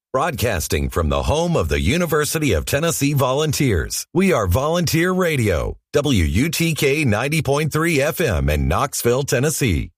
Broadcasting from the home of the University of Tennessee Volunteers, we are Volunteer Radio, WUTK 90.3 FM in Knoxville, Tennessee.